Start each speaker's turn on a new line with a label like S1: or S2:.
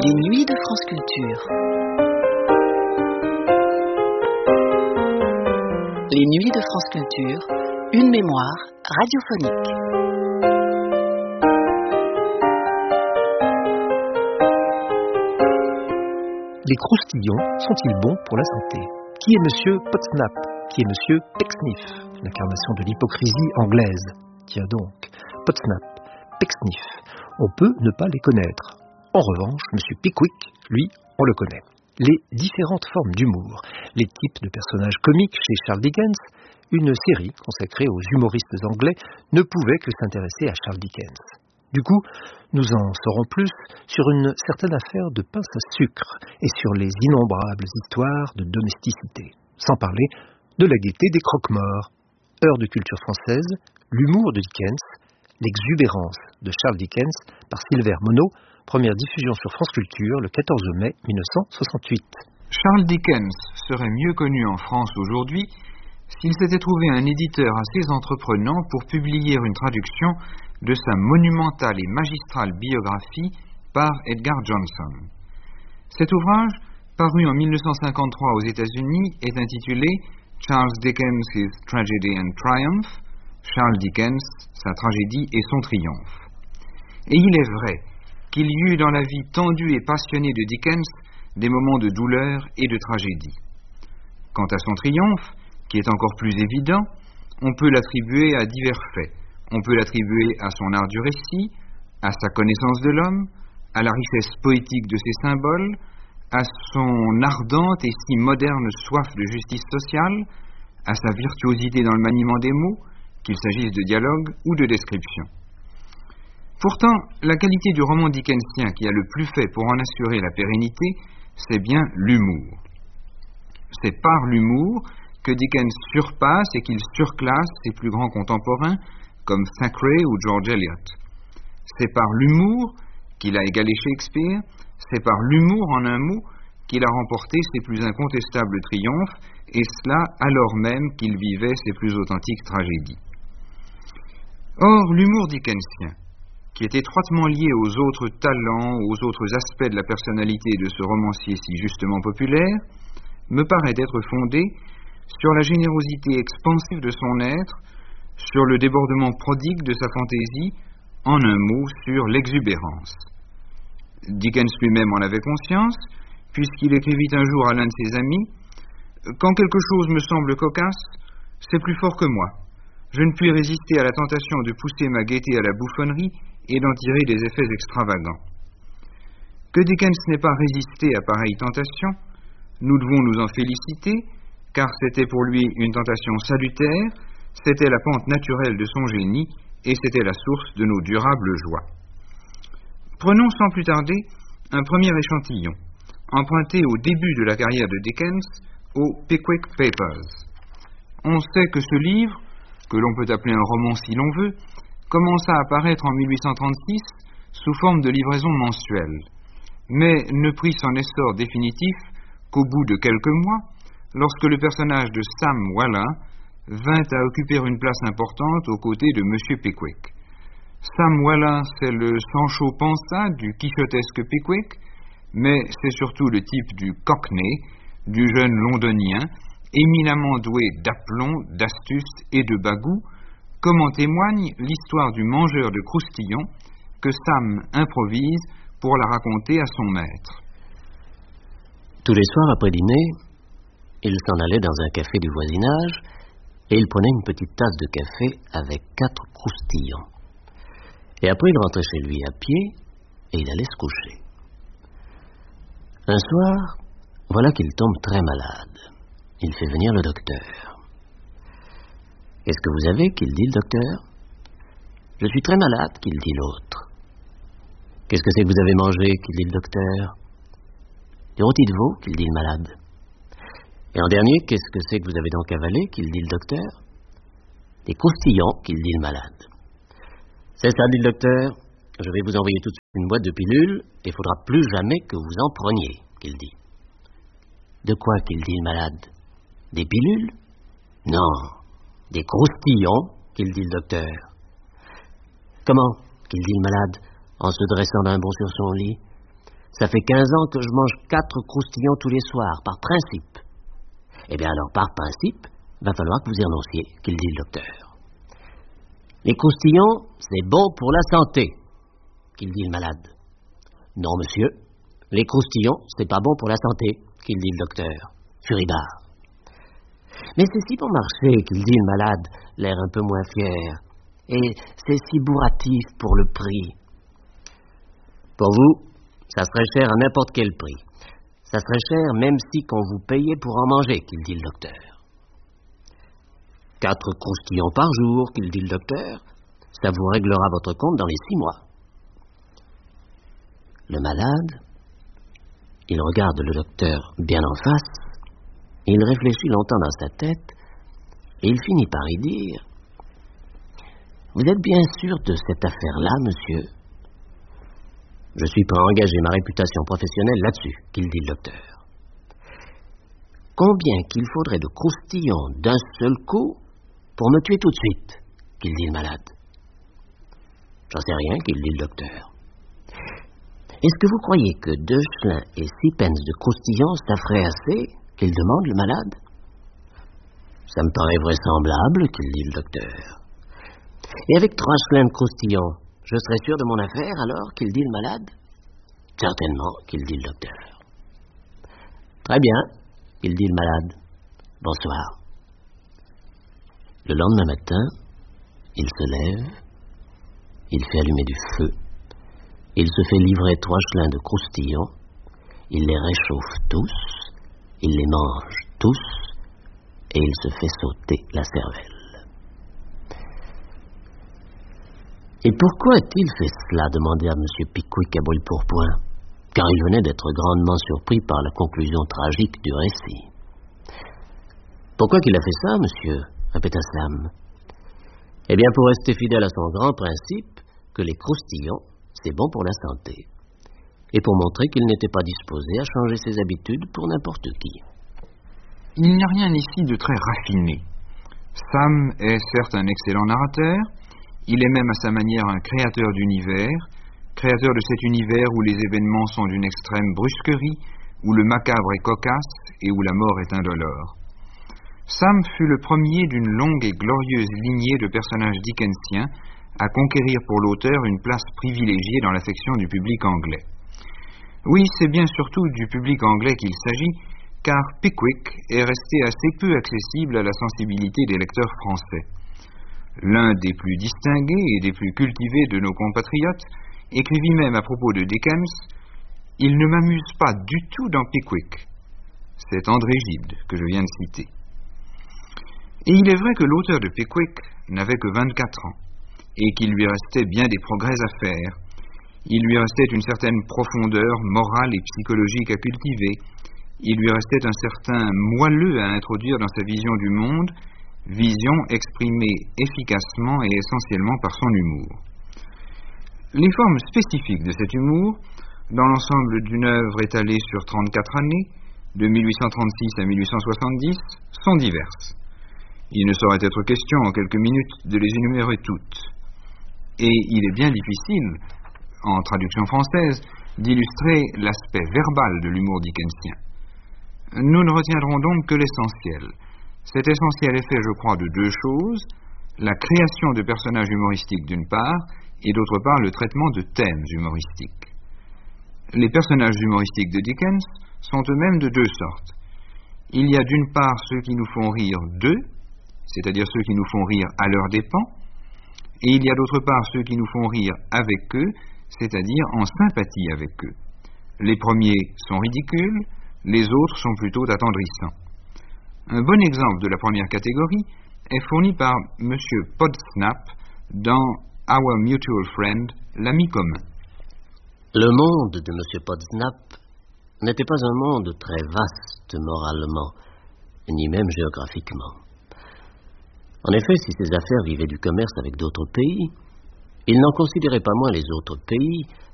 S1: Les nuits de France Culture. Les nuits de France Culture, une mémoire radiophonique.
S2: Les croustillons sont-ils bons pour la santé? Qui est Monsieur Potsnap? Qui est Monsieur Pecksniff? L'incarnation de l'hypocrisie anglaise. Tiens donc, Potsnap, Pecksniff, on peut ne pas les connaître. En revanche, Monsieur Pickwick, lui, on le connaît. Les différentes formes d'humour, les types de personnages comiques chez Charles Dickens, une série consacrée aux humoristes anglais ne pouvait que s'intéresser à Charles Dickens. Du coup, nous en saurons plus sur une certaine affaire de pince à sucre et sur les innombrables histoires de domesticité, sans parler de la gaieté des croque-morts. Heure de culture française, l'humour de Dickens, l'exubérance de Charles Dickens par Silver Monod, première diffusion sur France Culture le 14 mai 1968.
S3: Charles Dickens serait mieux connu en France aujourd'hui s'il s'était trouvé un éditeur assez entreprenant pour publier une traduction de sa monumentale et magistrale biographie par Edgar Johnson. Cet ouvrage, paru en 1953 aux États-Unis, est intitulé Charles Dickens, His Tragedy and Triumph, Charles Dickens, sa tragédie et son triomphe. Et il est vrai qu'il y eut dans la vie tendue et passionnée de Dickens des moments de douleur et de tragédie. Quant à son triomphe, qui est encore plus évident, on peut l'attribuer à divers faits. On peut l'attribuer à son art du récit, à sa connaissance de l'homme, à la richesse poétique de ses symboles, à son ardente et si moderne soif de justice sociale, à sa virtuosité dans le maniement des mots, qu'il s'agisse de dialogue ou de description. Pourtant, la qualité du roman dickensien qui a le plus fait pour en assurer la pérennité, c'est bien l'humour. C'est par l'humour que Dickens surpasse et qu'il surclasse ses plus grands contemporains, comme Thackeray ou George Eliot. C'est par l'humour qu'il a égalé Shakespeare, c'est par l'humour en un mot qu'il a remporté ses plus incontestables triomphes, et cela alors même qu'il vivait ses plus authentiques tragédies. Or, l'humour dickensien, qui est étroitement lié aux autres talents, aux autres aspects de la personnalité de ce romancier si justement populaire, me paraît être fondé sur la générosité expansive de son être, sur le débordement prodigue de sa fantaisie, en un mot, sur l'exubérance. Dickens lui-même en avait conscience, puisqu'il écrivit un jour à l'un de ses amis « Quand quelque chose me semble cocasse, c'est plus fort que moi. Je ne puis résister à la tentation de pousser ma gaieté à la bouffonnerie et d'en tirer des effets extravagants. » Que Dickens n'ait pas résisté à pareille tentation, nous devons nous en féliciter, car c'était pour lui une tentation salutaire, c'était la pente naturelle de son génie, et c'était la source de nos durables joies. Prenons sans plus tarder un premier échantillon, emprunté au début de la carrière de Dickens, aux Pickwick Papers. On sait que ce livre, que l'on peut appeler un roman si l'on veut, commença à apparaître en 1836 sous forme de livraison mensuelle, mais ne prit son essor définitif qu'au bout de quelques mois, lorsque le personnage de Sam Weller vint à occuper une place importante aux côtés de M. Pickwick. Sam Weller, c'est le Sancho Panza du quichotesque Pickwick, mais c'est surtout le type du Cockney, du jeune londonien, éminemment doué d'aplomb, d'astuce et de bagout, comme en témoigne l'histoire du mangeur de croustillons que Sam improvise pour la raconter à son maître.
S4: Tous les soirs après dîner, il s'en allait dans un café du voisinage et il prenait une petite tasse de café avec 4 croustillons. Et après, il rentrait chez lui à pied et il allait se coucher. Un soir, voilà qu'il tombe très malade. Il fait venir le docteur. « Qu'est-ce que vous avez ?» qu'il dit le docteur. « Je suis très malade » qu'il dit l'autre. « Qu'est-ce que c'est que vous avez mangé ?» qu'il dit le docteur. « Des rôtis de veau » qu'il dit le malade. Et en dernier, « Qu'est-ce que c'est que vous avez donc avalé ?» qu'il dit le docteur. « Des croustillons » qu'il dit le malade. « C'est ça » dit le docteur. « Je vais vous envoyer tout de suite une boîte de pilules et il faudra plus jamais que vous en preniez » qu'il dit. « De quoi ?» qu'il dit le malade. « Des pilules ?»« Non, des croustillons » qu'il dit le docteur. « Comment ?» qu'il dit le malade en se dressant d'un bond sur son lit. Ça fait 15 ans que je mange 4 croustillons tous les soirs, par principe. Eh bien alors, par principe, va falloir que vous y renonciez, qu'il dit le docteur. Les croustillons, c'est bon pour la santé, qu'il dit le malade. Non, monsieur, les croustillons, c'est pas bon pour la santé, qu'il dit le docteur, furibard. Mais c'est si bon marché, qu'il dit le malade, l'air un peu moins fier. Et c'est si bourratif pour le prix. Pour vous, ça serait cher à n'importe quel prix. Ça serait cher même si qu'on vous payait pour en manger, qu'il dit le docteur. 4 croustillons par jour, qu'il dit le docteur, ça vous réglera votre compte dans les 6 mois. Le malade, il regarde le docteur bien en face, il réfléchit longtemps dans sa tête, et il finit par y dire: « Vous êtes bien sûr de cette affaire-là, monsieur ? Je suis prêt à engager ma réputation professionnelle là-dessus, qu'il dit le docteur. Combien qu'il faudrait de croustillons d'un seul coup pour me tuer tout de suite, qu'il dit le malade. J'en sais rien, qu'il dit le docteur. Est-ce que vous croyez que 2 chelins et 6 pence de croustillons, ça ferait assez, qu'il demande le malade? Ça me paraît vraisemblable, qu'il dit le docteur. Et avec 3 chelins de croustillons, je serais sûr de mon affaire, alors, qu'il dit le malade? Certainement, qu'il dit le docteur. Très bien, qu'il dit le malade. Bonsoir. Le lendemain matin, il se lève, il fait allumer du feu, il se fait livrer 3 chelins de croustillons, il les réchauffe tous, il les mange tous, et il se fait sauter la cervelle. Et pourquoi a-t-il fait cela, demandait à M. Pickwick à brûle-pourpoint, car il venait d'être grandement surpris par la conclusion tragique du récit. Pourquoi qu'il a fait ça, monsieur? Répéta Sam. Eh bien, pour rester fidèle à son grand principe, que les croustillons, c'est bon pour la santé, et pour montrer qu'il n'était pas disposé à changer ses habitudes pour n'importe qui.
S3: Il n'y a rien ici de très raffiné. Sam est certes un excellent narrateur. Il est même à sa manière un créateur d'univers, créateur de cet univers où les événements sont d'une extrême brusquerie, où le macabre est cocasse et où la mort est indolore. Sam fut le premier d'une longue et glorieuse lignée de personnages dickensiens à conquérir pour l'auteur une place privilégiée dans l'affection du public anglais. Oui, c'est bien surtout du public anglais qu'il s'agit, car Pickwick est resté assez peu accessible à la sensibilité des lecteurs français. L'un des plus distingués et des plus cultivés de nos compatriotes écrivit même à propos de Dickens: « Il ne m'amuse pas du tout dans Pickwick. » C'est André Gide que je viens de citer. Et il est vrai que l'auteur de Pickwick n'avait que 24 ans, et qu'il lui restait bien des progrès à faire. Il lui restait une certaine profondeur morale et psychologique à cultiver. Il lui restait un certain moelleux à introduire dans sa vision du monde, vision exprimée efficacement et essentiellement par son humour. Les formes spécifiques de cet humour, dans l'ensemble d'une œuvre étalée sur 34 années, de 1836 à 1870, sont diverses. Il ne saurait être question en quelques minutes de les énumérer toutes. Et il est bien difficile, en traduction française, d'illustrer l'aspect verbal de l'humour dickensien. Nous ne retiendrons donc que l'essentiel. Cet essentiel est fait, je crois, de 2 choses: la création de personnages humoristiques d'une part, et d'autre part le traitement de thèmes humoristiques. Les personnages humoristiques de Dickens sont eux-mêmes de 2 sortes. Il y a d'une part ceux qui nous font rire d'eux, c'est-à-dire ceux qui nous font rire à leurs dépens, et il y a d'autre part ceux qui nous font rire avec eux, c'est-à-dire en sympathie avec eux. Les premiers sont ridicules, les autres sont plutôt attendrissants. Un bon exemple de la première catégorie est fourni par M. Podsnap dans Our Mutual Friend, l'ami commun.
S4: Le monde de M. Podsnap n'était pas un monde très vaste moralement, ni même géographiquement. En effet, si ses affaires vivaient du commerce avec d'autres pays, il n'en considérait pas moins les autres pays